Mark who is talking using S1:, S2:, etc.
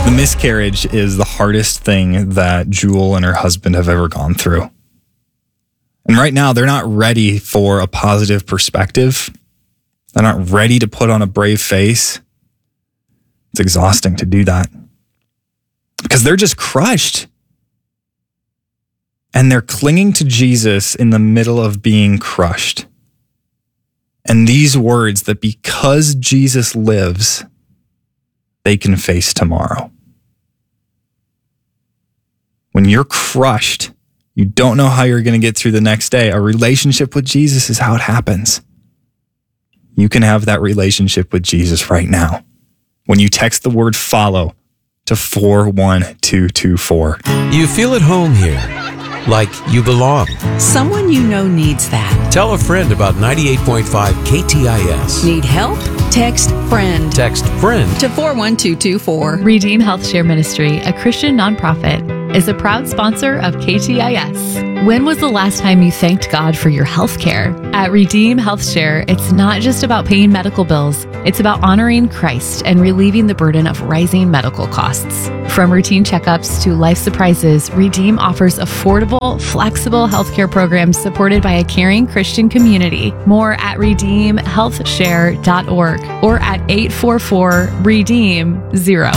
S1: The miscarriage is the hardest thing that Jewel and her husband have ever gone through. And right now, they're not ready for a positive perspective. They're not ready to put on a brave face. It's exhausting to do that because they're just crushed. And they're clinging to Jesus in the middle of being crushed. And these words that because Jesus lives, they can face tomorrow. When you're crushed, you don't know how you're going to get through the next day. A relationship with Jesus is how it happens. You can have that relationship with Jesus right now when you text the word follow to 41224.
S2: You feel at home here, like you belong.
S3: Someone you know needs that.
S2: Tell a friend about 98.5 KTIS.
S3: Need help? Text FRIEND.
S2: Text FRIEND
S3: to 41224.
S4: Redeem Health Share Ministry, a Christian nonprofit, is a proud sponsor of KTIS. When was the last time you thanked God for your health care? At Redeem Health Share, it's not just about paying medical bills. It's about honoring Christ and relieving the burden of rising medical costs. From routine checkups to life surprises, Redeem offers affordable, flexible healthcare programs supported by a caring Christian community. More at redeemhealthshare.org or at 844-REDEEM-0.